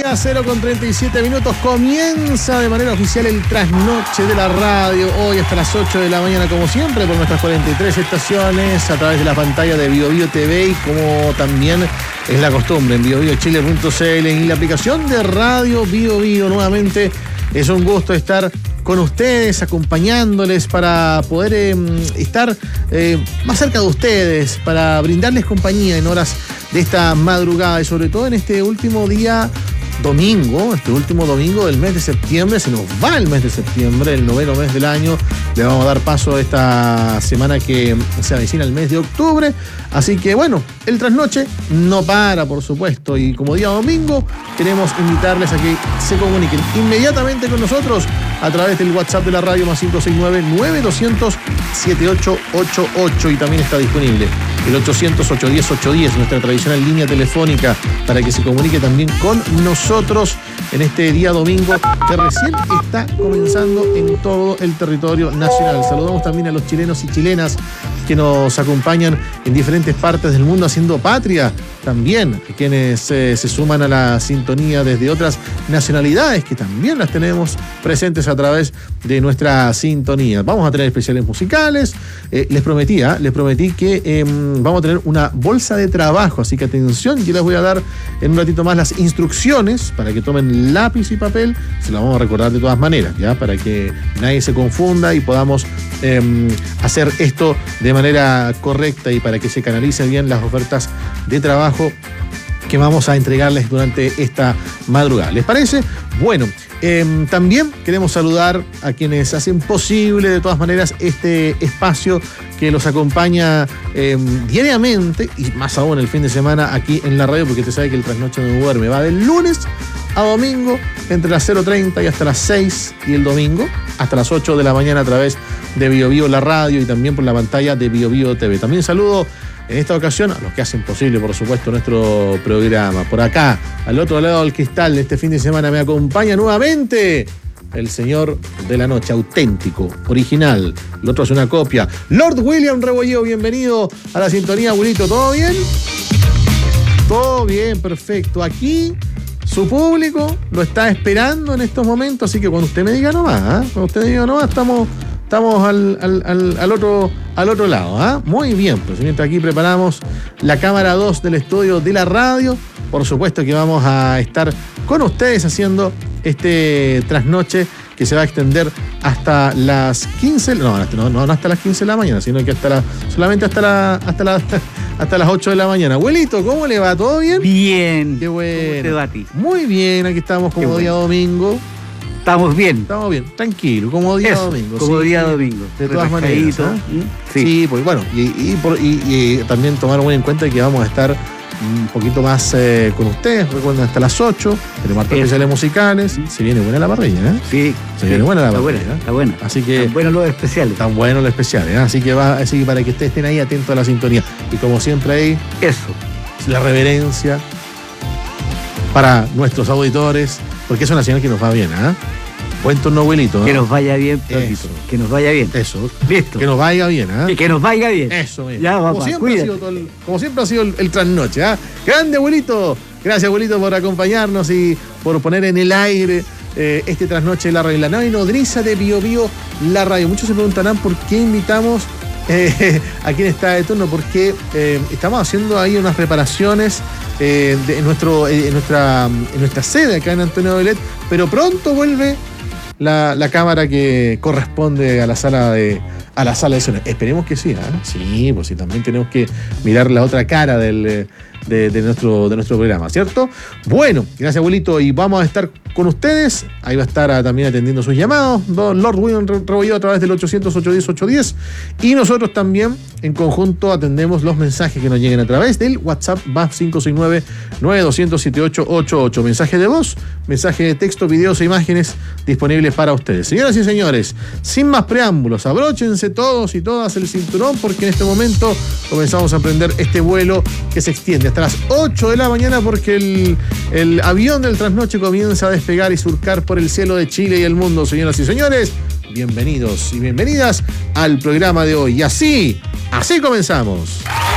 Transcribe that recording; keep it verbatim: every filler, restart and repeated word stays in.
día, cero con treinta y siete minutos. Comienza de manera oficial el trasnoche de la radio. Hoy hasta las ocho de la mañana, como siempre, por nuestras cuarenta y tres estaciones, a través de la pantalla de BioBio T V y como también es la costumbre en biobiochile punto c l y la aplicación de radio BioBio. Nuevamente es un gusto estar con ustedes, acompañándoles para poder eh, estar eh, más cerca de ustedes, para brindarles compañía en horas de esta madrugada y sobre todo en este último día domingo, este último domingo del mes de septiembre. Se nos va el mes de septiembre, el noveno mes del año. Le vamos a dar paso a esta semana que se avecina el mes de octubre. Así que bueno, el trasnoche no para, por supuesto. Y como día domingo, queremos invitarles a que se comuniquen inmediatamente con nosotros a través del WhatsApp de la radio más cinco seis nueve, nueve dos cero cero, siete ocho ocho ocho. Y también está disponible el ochocientos, ochocientos diez, ochocientos diez, nuestra tradicional línea telefónica, para que se comunique también con nosotros en este día domingo que recién está comenzando en todo el territorio nacional. Saludamos también a los chilenos y chilenas que nos acompañan en diferentes partes del mundo haciendo patria, también quienes eh, se suman a la sintonía desde otras nacionalidades que también las tenemos presentes a través de nuestra sintonía. Vamos a tener especiales musicales, eh, les prometía, les prometí que eh, vamos a tener una bolsa de trabajo, así que atención, yo les voy a dar en un ratito más las instrucciones para que tomen lápiz y papel. Se las vamos a recordar de todas maneras, ya, para que nadie se confunda y podamos eh, hacer esto de manera correcta y para que se canalicen bien las ofertas de trabajo que vamos a entregarles durante esta madrugada. ¿Les parece? Bueno, eh, también queremos saludar a quienes hacen posible de todas maneras este espacio que los acompaña eh, diariamente y más aún el fin de semana aquí en la radio, porque usted sabe que el trasnoche no duerme. Va del lunes a domingo entre las cero treinta y hasta las seis, y el domingo hasta las ocho de la mañana a través de BioBio la radio y también por la pantalla de BioBio T V. También saludo en esta ocasión a los que hacen posible, por supuesto, nuestro programa. Por acá, al otro lado del cristal, este fin de semana me acompaña nuevamente el señor de la noche, auténtico, original. El otro es una copia. Lord William Rebolledo, bienvenido a la sintonía, abuelito. ¿Todo bien? Todo bien, perfecto. Aquí su público lo está esperando en estos momentos, así que cuando usted me diga nomás, ¿eh? Cuando usted me diga nomás, estamos... Estamos al, al, al, al, otro, al otro lado, ¿ah? ¿eh? Muy bien, pues mientras aquí preparamos la cámara dos del estudio de la radio, por supuesto que vamos a estar con ustedes haciendo este trasnoche que se va a extender hasta las quince, no, no, no hasta las quince de la mañana, sino que hasta la, solamente hasta, la, hasta, la, hasta las ocho de la mañana. Abuelito, ¿cómo le va? ¿Todo bien? Bien. Qué bueno. ¿Cómo te va a ti? Muy bien, aquí estamos como Qué día bueno. domingo. Estamos bien. Estamos bien, tranquilo, como día Eso, domingo. como sí, día sí, domingo. De todas maneras. ¿eh? Sí. Sí, pues bueno, y, y, por, y, y también tomar muy en cuenta que vamos a estar un poquito más eh, con ustedes. Recuerden, hasta las ocho, tenemos hartos especiales musicales. Se viene buena la parrilla, ¿eh? Sí. Se viene buena la está parrilla. Buena, está buena. Así que. Están buenos los especiales. Están buenos los especiales, ¿eh? Así que va, así que para que ustedes estén ahí atentos a la sintonía. Y como siempre ahí, eso. La reverencia para nuestros auditores, porque es una señal que nos va bien, ¿eh? Buen turno, abuelito, ¿no? Que nos vaya bien, Eso. Que nos vaya bien. Eso. Listo. Que nos vaya bien, ¿eh? Que, que nos vaya bien. Eso mismo. Ya, como, papá, siempre ha sido todo el, como siempre ha sido el, el trasnoche, ¿ah? ¿eh? Grande, abuelito. Gracias, abuelito, por acompañarnos y por poner en el aire eh, este trasnoche de la radio. La nave nodriza de BioBio la radio. Muchos se preguntarán por qué invitamos eh, a quien está de turno, porque eh, estamos haciendo ahí unas preparaciones eh, de, en, nuestro, eh, en, nuestra, en nuestra sede acá en Antonio Belet, pero pronto vuelve La, la cámara que corresponde a la sala de a la sala de sonido. Esperemos que sí, ¿eh? Sí, pues sí, también tenemos que mirar la otra cara del, de, de, nuestro, de nuestro programa, ¿cierto? Bueno, gracias, abuelito, y vamos a estar con ustedes. Ahí va a estar a, también atendiendo sus llamados, don Lord William Rebolledo a través del ochocientos, ochocientos diez, ochocientos diez. Y nosotros también, en conjunto, atendemos los mensajes que nos lleguen a través del WhatsApp más cinco seis nueve, nueve dos cero cero, siete ocho ocho ocho. Mensaje de voz, mensaje de texto, videos e imágenes disponibles para ustedes. Señoras y señores, sin más preámbulos, abróchense todos y todas el cinturón, porque en este momento comenzamos a emprender este vuelo que se extiende hasta las ocho de la mañana, porque el, el avión del trasnoche comienza a despegar y surcar por el cielo de Chile y el mundo. Señoras y señores, bienvenidos y bienvenidas al programa de hoy. Y así, así comenzamos.